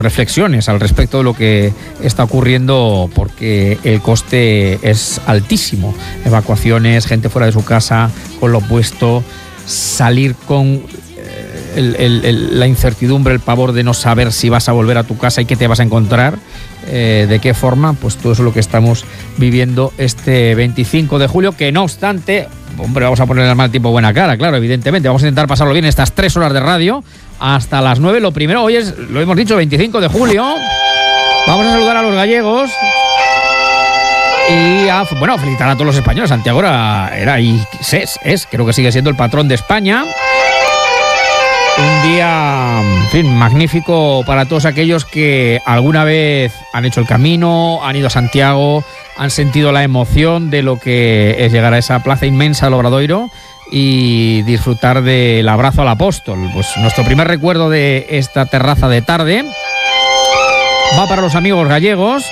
reflexiones al respecto de lo que está ocurriendo, porque el coste es altísimo. Evacuaciones, gente fuera de su casa, con lo opuesto, salir con la incertidumbre, el pavor de no saber si vas a volver a tu casa y qué te vas a encontrar, de qué forma, pues todo eso es lo que estamos viviendo este 25 de julio, que no obstante, hombre, vamos a poner el mal tiempo buena cara, claro, evidentemente, vamos a intentar pasarlo bien estas 3 horas de radio, hasta las 9, lo primero, hoy es, lo hemos dicho, 25 de julio, vamos a saludar a los gallegos y bueno, felicitar a todos los españoles. Santiago era y creo que sigue siendo el patrón de España. Un día, en fin, magnífico para todos aquellos que alguna vez han hecho el camino, han ido a Santiago, han sentido la emoción de lo que es llegar a esa plaza inmensa del Obradoiro y disfrutar del abrazo al apóstol. Pues nuestro primer recuerdo de esta terraza de tarde va para los amigos gallegos,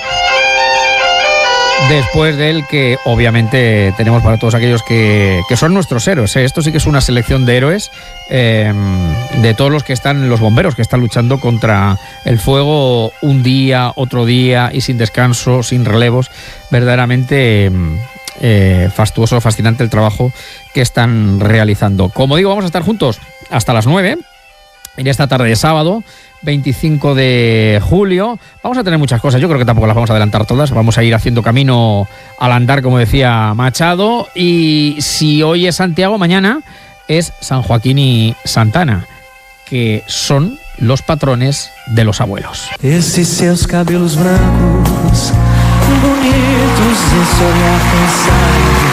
después del que obviamente tenemos para todos aquellos que son nuestros héroes. Esto sí que es una selección de héroes, de todos los que están, los bomberos que están luchando contra el fuego un día, otro día y sin descanso, sin relevos. Verdaderamente fastuoso, fascinante el trabajo que están realizando. Como digo, vamos a estar juntos hasta las 9 en esta tarde de sábado 25 de julio. Vamos a tener muchas cosas, yo creo que tampoco las vamos a adelantar todas, vamos a ir haciendo camino al andar, como decía Machado, y si hoy es Santiago, mañana es San Joaquín y Santana, que son los patrones de los abuelos. Esses seus cabelos brancos, bonitos, esse olhar pensado